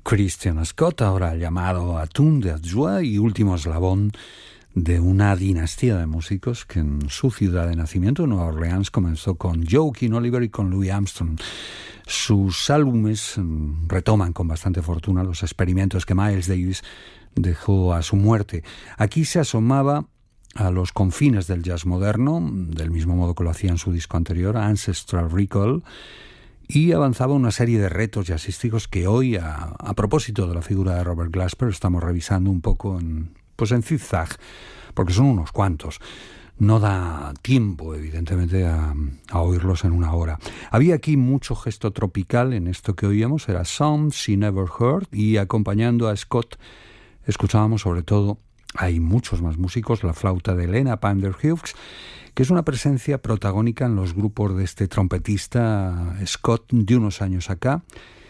Christian Scott, ahora llamado Atun de Adjoa y último eslabón de una dinastía de músicos que en su ciudad de nacimiento, Nueva Orleans, comenzó con Joaquin Oliver y con Louis Armstrong. Sus álbumes retoman con bastante fortuna los experimentos que Miles Davis dejó a su muerte. Aquí se asomaba a los confines del jazz moderno, del mismo modo que lo hacía en su disco anterior, Ancestral Recall, y avanzaba una serie de retos jazzísticos que hoy, a propósito de la figura de Robert Glasper, estamos revisando un poco en zigzag, porque son unos cuantos. No da tiempo, evidentemente, a oírlos en una hora. Había aquí mucho gesto tropical en esto que oíamos, era Some She Never Heard, y acompañando a Scott escuchábamos sobre todo, hay muchos más músicos, la flauta de Lena Pander-Hughes, que es una presencia protagónica en los grupos de este trompetista Scott de unos años acá,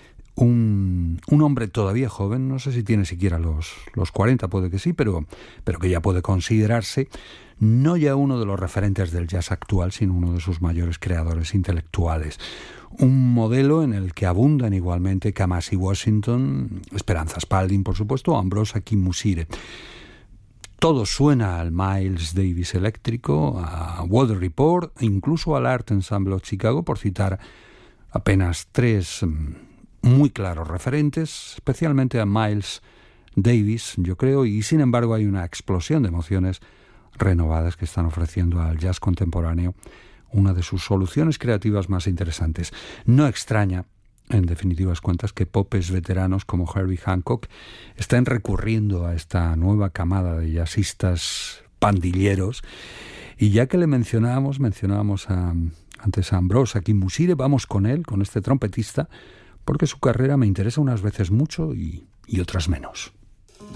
un hombre todavía joven, no sé si tiene siquiera los 40, puede que sí, pero que ya puede considerarse no ya uno de los referentes del jazz actual, sino uno de sus mayores creadores intelectuales. Un modelo en el que abundan igualmente Kamasi Washington, Esperanza Spalding, por supuesto, Ambrosia Kimusire. Todo suena al Miles Davis eléctrico, a Weather Report, e incluso al Art Ensemble of Chicago, por citar apenas tres muy claros referentes, especialmente a Miles Davis, yo creo, y sin embargo hay una explosión de emociones renovadas que están ofreciendo al jazz contemporáneo una de sus soluciones creativas más interesantes. No extraña, en definitivas cuentas, que popes veteranos como Herbie Hancock estén recurriendo a esta nueva camada de jazzistas pandilleros. Y ya que le mencionábamos antes a Ambrosia Kimusire, vamos con él, con este trompetista, porque su carrera me interesa unas veces mucho y otras menos.